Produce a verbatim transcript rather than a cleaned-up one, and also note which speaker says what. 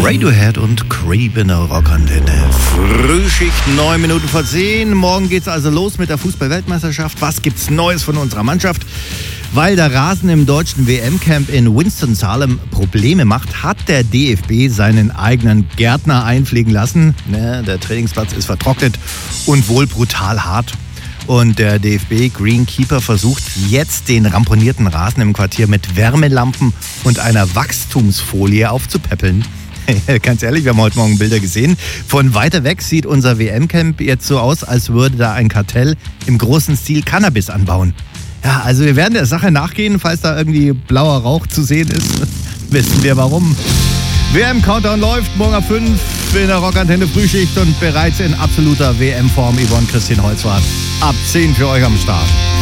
Speaker 1: Radiohead und Creep in der Rockantenne. Frühschicht, neun Minuten vor zehn. Morgen geht's also los mit der Fußball-Weltmeisterschaft. Was gibt's Neues von unserer Mannschaft? Weil der Rasen im deutschen W M-Camp in Winston-Salem Probleme macht, hat der D F B seinen eigenen Gärtner einfliegen lassen. Ne, der Trainingsplatz ist vertrocknet und wohl brutal hart. Und der D F B Greenkeeper versucht jetzt den ramponierten Rasen im Quartier mit Wärmelampen und einer Wachstumsfolie aufzupäppeln. Ganz ehrlich, wir haben heute Morgen Bilder gesehen. Von weiter weg sieht unser W M-Camp jetzt so aus, als würde da ein Kartell im großen Stil Cannabis anbauen. Ja, also wir werden der Sache nachgehen, falls da irgendwie blauer Rauch zu sehen ist. Wissen wir warum. W M-Countdown läuft morgen ab fünf in der Rockantenne Frühschicht und bereits in absoluter W M-Form Yvonne Christine Holzwarth. Ab zehn für euch am Start.